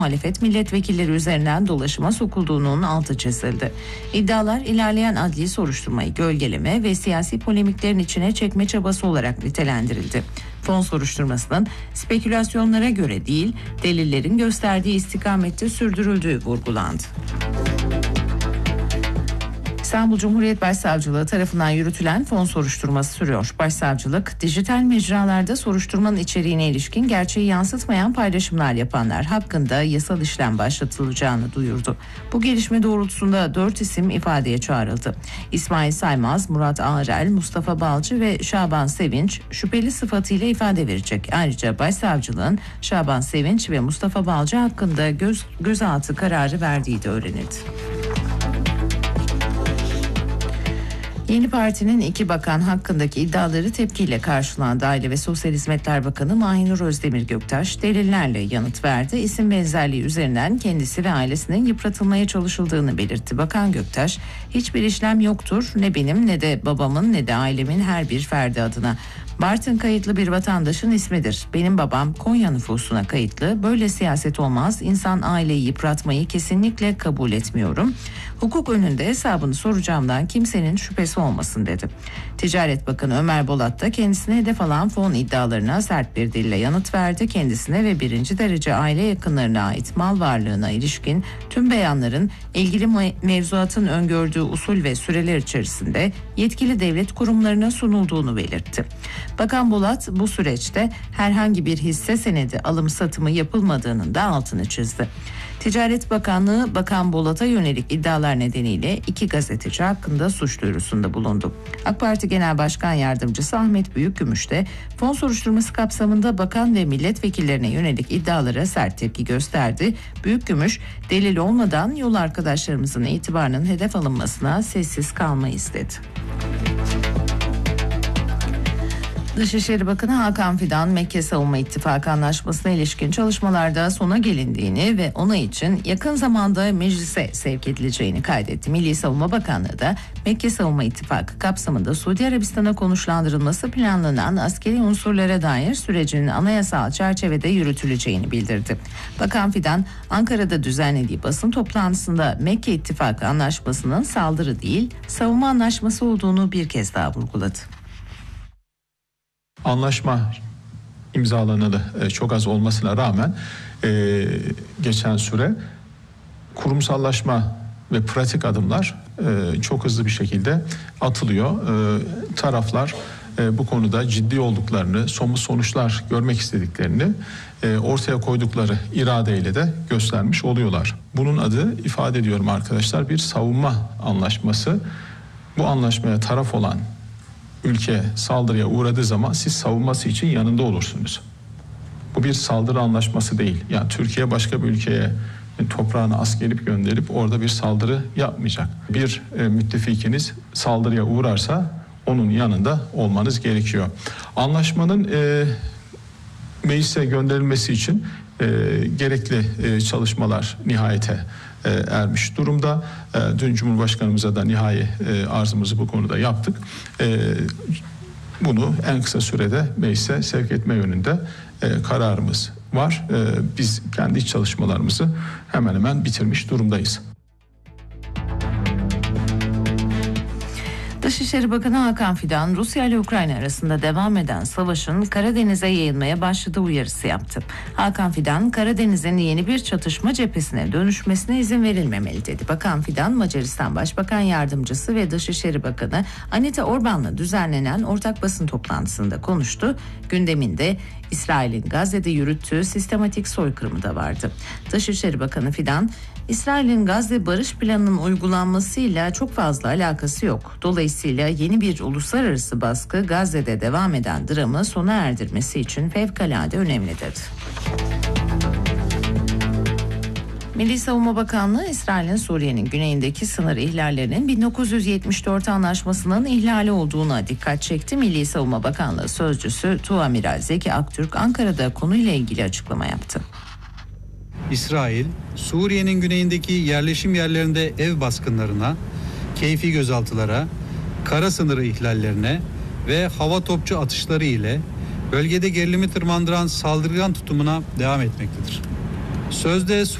muhalefet milletvekilleri üzerinden dolaşıma sokulduğunun altı çizildi. İddialar ilerleyen adli soruşturmayı gölgeleme ve siyasi polemiklerin içine çekme çabası olarak nitelendirildi. Fon soruşturmasının spekülasyonlara göre değil, delillerin gösterdiği istikamette sürdürüldüğü vurgulandı. İstanbul Cumhuriyet Başsavcılığı tarafından yürütülen fon soruşturması sürüyor. Başsavcılık, dijital mecralarda soruşturmanın içeriğine ilişkin gerçeği yansıtmayan paylaşımlar yapanlar hakkında yasal işlem başlatılacağını duyurdu. Bu gelişme doğrultusunda 4 isim ifadeye çağrıldı. İsmail Saymaz, Murat Ağrel, Mustafa Balcı ve Şaban Sevinç şüpheli sıfatıyla ifade verecek. Ayrıca Başsavcılığın Şaban Sevinç ve Mustafa Balcı hakkında gözaltı kararı verdiği de öğrenildi. Yeni Parti'nin 2 bakan hakkındaki iddiaları tepkiyle karşılandı. Aile ve Sosyal Hizmetler Bakanı Mahinur Özdemir Göktaş delillerle yanıt verdi. İsim benzerliği üzerinden kendisi ve ailesinin yıpratılmaya çalışıldığını belirtti. Bakan Göktaş, hiçbir işlem yoktur, ne benim ne de babamın ne de ailemin her bir ferdi adına. Bartın kayıtlı bir vatandaşın ismidir. Benim babam Konya nüfusuna kayıtlı. Böyle siyaset olmaz. İnsan aileyi yıpratmayı kesinlikle kabul etmiyorum. Hukuk önünde hesabını soracağımdan kimsenin şüphesi olmasın dedi. Ticaret Bakanı Ömer Bolat da kendisine hedef alan fon iddialarına sert bir dille yanıt verdi. Kendisine ve 1. derece aile yakınlarına ait mal varlığına ilişkin tüm beyanların ilgili mevzuatın öngördüğü usul ve süreler içerisinde yetkili devlet kurumlarına sunulduğunu belirtti. Bakan Bolat bu süreçte herhangi bir hisse senedi alım satımı yapılmadığının da altını çizdi. Ticaret Bakanlığı Bakan Bolat'a yönelik iddialar nedeniyle 2 gazeteci hakkında suç duyurusunda bulundu. AK Parti Genel Başkan Yardımcısı Ahmet Büyükgümüş de fon soruşturması kapsamında bakan ve milletvekillerine yönelik iddialara sert tepki gösterdi. Büyükgümüş, delil olmadan yol arkadaşlarımızın itibarının hedef alınmasına sessiz kalmayız dedi. Dışişleri Bakanı Hakan Fidan, Mekke Savunma İttifakı Anlaşması'na ilişkin çalışmalarda sona gelindiğini ve onay için yakın zamanda meclise sevk edileceğini kaydetti. Milli Savunma Bakanlığı da Mekke Savunma İttifakı kapsamında Suudi Arabistan'a konuşlandırılması planlanan askeri unsurlara dair sürecin anayasal çerçevede yürütüleceğini bildirdi. Bakan Fidan, Ankara'da düzenlediği basın toplantısında Mekke İttifakı Anlaşması'nın saldırı değil, savunma anlaşması olduğunu bir kez daha vurguladı. Anlaşma imzalanalı çok az olmasına rağmen geçen süre kurumsallaşma ve pratik adımlar çok hızlı bir şekilde atılıyor. Taraflar bu konuda ciddi olduklarını, somut sonuçlar görmek istediklerini ortaya koydukları iradeyle de göstermiş oluyorlar. Bunun adı, ifade ediyorum arkadaşlar, bir savunma anlaşması. Bu anlaşmaya taraf olan ülke saldırıya uğradığı zaman siz savunması için yanında olursunuz. Bu bir saldırı anlaşması değil. Yani Türkiye başka bir ülkeye toprağını askerip gönderip orada bir saldırı yapmayacak. Bir müttefikiniz saldırıya uğrarsa onun yanında olmanız gerekiyor. Anlaşmanın meclise gönderilmesi için gerekli çalışmalar nihayete ermiş durumda. Dün Cumhurbaşkanımıza da nihai arzımızı bu konuda yaptık. Bunu en kısa sürede meclise sevk etme yönünde kararımız var. Biz kendi iç çalışmalarımızı hemen hemen bitirmiş durumdayız. Dışişleri Bakanı Hakan Fidan, Rusya ile Ukrayna arasında devam eden savaşın Karadeniz'e yayılmaya başladığı uyarısı yaptı. Hakan Fidan, Karadeniz'in yeni bir çatışma cephesine dönüşmesine izin verilmemeli dedi. Bakan Fidan, Macaristan Başbakan Yardımcısı ve Dışişleri Bakanı Anita Orban'la düzenlenen ortak basın toplantısında konuştu. Gündeminde İsrail'in Gazze'de yürüttüğü sistematik soykırımı da vardı. Dışişleri Bakanı Fidan, İsrail'in Gazze barış planının uygulanmasıyla çok fazla alakası yok. Dolayısıyla yeni bir uluslararası baskı Gazze'de devam eden dramı sona erdirmesi için fevkalade önemli dedi. Milli Savunma Bakanlığı, İsrail'in Suriye'nin güneyindeki sınır ihlallerinin 1974 anlaşmasının ihlali olduğuna dikkat çekti. Milli Savunma Bakanlığı Sözcüsü Tuğamiral Zeki Aktürk, Ankara'da konuyla ilgili açıklama yaptı. İsrail, Suriye'nin güneyindeki yerleşim yerlerinde ev baskınlarına, keyfi gözaltılara, kara sınırı ihlallerine ve hava topçu atışları ile bölgede gerilimi tırmandıran saldırgan tutumuna devam etmektedir. Sözde